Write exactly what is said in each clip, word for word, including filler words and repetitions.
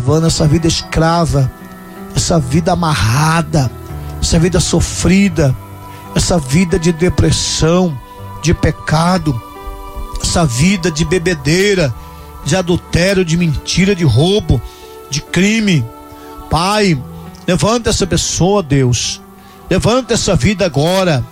levando, essa vida escrava, essa vida amarrada, essa vida sofrida, essa vida de depressão, de pecado, essa vida de bebedeira, de adultério, de mentira, de roubo, de crime. Pai, levanta essa pessoa, Deus, levanta essa vida agora,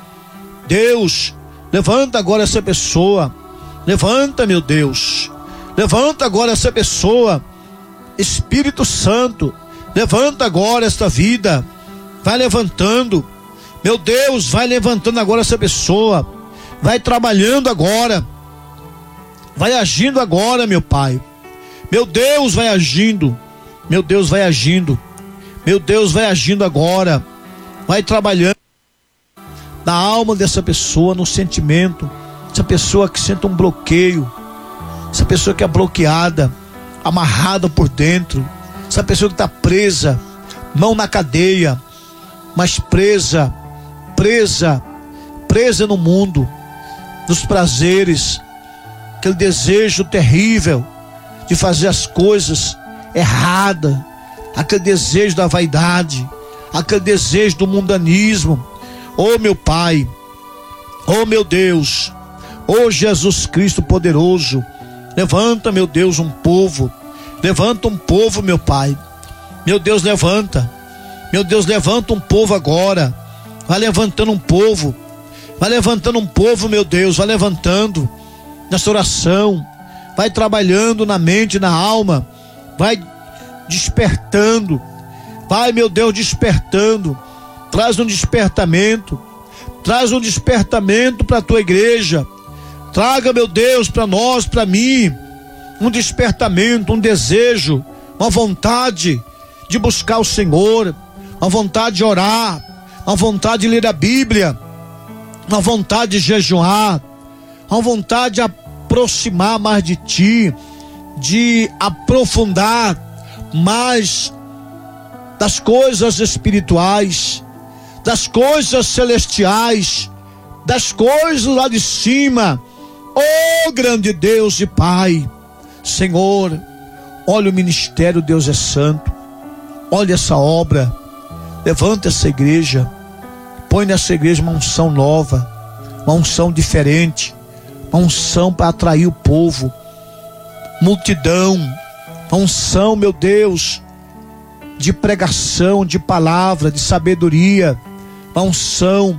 Deus, levanta agora essa pessoa, levanta, meu Deus, levanta agora essa pessoa, Espírito Santo, levanta agora esta vida, vai levantando, meu Deus, vai levantando agora essa pessoa, vai trabalhando agora, vai agindo agora, meu Pai, meu Deus, vai agindo, meu Deus, vai agindo, meu Deus, vai agindo agora, vai trabalhando na alma dessa pessoa, no sentimento, essa pessoa que sente um bloqueio, essa pessoa que é bloqueada, amarrada por dentro, essa pessoa que está presa, não na cadeia, mas presa, presa, presa no mundo, nos prazeres, aquele desejo terrível de fazer as coisas erradas, aquele desejo da vaidade, aquele desejo do mundanismo. Oh meu Pai, oh meu Deus, oh Jesus Cristo poderoso, levanta, meu Deus, um povo, levanta um povo, meu Pai, meu Deus, levanta, meu Deus, levanta um povo agora, vai levantando um povo, vai levantando um povo, meu Deus, vai levantando nessa oração, vai trabalhando na mente, na alma, vai despertando, vai, meu Deus, despertando, traz um despertamento, traz um despertamento para a tua igreja, traga, meu Deus, para nós, para mim, um despertamento, um desejo, uma vontade de buscar o Senhor, uma vontade de orar, uma vontade de ler a Bíblia, uma vontade de jejuar, uma vontade de aproximar mais de Ti, de aprofundar mais das coisas espirituais, das coisas celestiais, das coisas lá de cima. Oh grande Deus e Pai, Senhor, olha o ministério, Deus é santo, olha essa obra, levanta essa igreja, põe nessa igreja uma unção nova, uma unção diferente, uma unção para atrair o povo, multidão, uma unção, meu Deus, de pregação, de palavra, de sabedoria, uma unção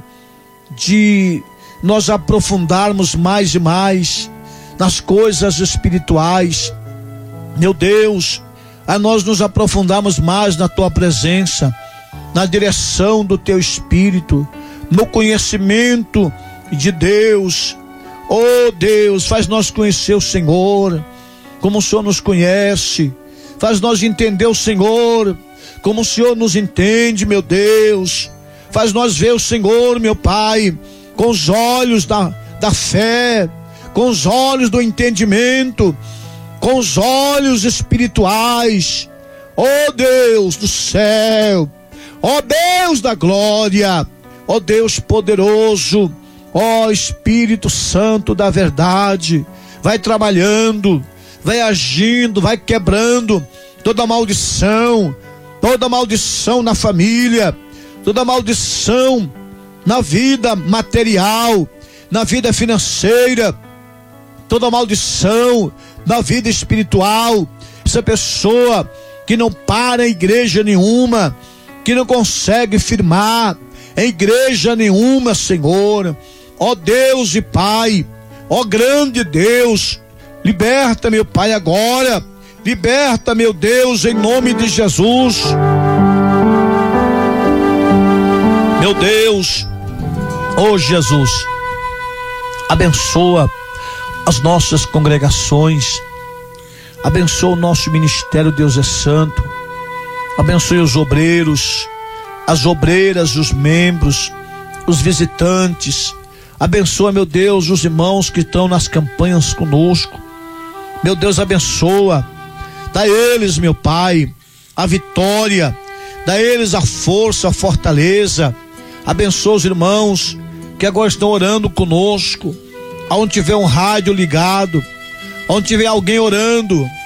de nós aprofundarmos mais e mais nas coisas espirituais, meu Deus, a nós nos aprofundarmos mais na Tua presença, na direção do Teu Espírito, no conhecimento de Deus. Oh Deus, faz nós conhecer o Senhor como o Senhor nos conhece, faz nós entender o Senhor como o Senhor nos entende, meu Deus, faz nós ver o Senhor, meu Pai, com os olhos da, da fé, com os olhos do entendimento, com os olhos espirituais. Oh Deus do céu, ó Deus da glória, ó Deus poderoso, ó Espírito Santo da verdade, vai trabalhando, vai agindo, vai quebrando toda maldição, toda maldição na família, toda maldição na vida material, na vida financeira, toda maldição na vida espiritual. Essa pessoa que não para em igreja nenhuma, que não consegue firmar em igreja nenhuma, Senhor, ó Deus e Pai, ó grande Deus, liberta, meu Pai, agora, liberta, meu Deus, em nome de Jesus, meu Deus, ó Jesus, abençoa as nossas congregações, abençoa o nosso ministério, Deus é santo, abençoe os obreiros, as obreiras, os membros, os visitantes, abençoa, meu Deus, os irmãos que estão nas campanhas conosco, meu Deus, abençoa, dá a eles, meu Pai, a vitória, dá a eles a força, a fortaleza, abençoa os irmãos que agora estão orando conosco, aonde tiver um rádio ligado, onde tiver alguém orando,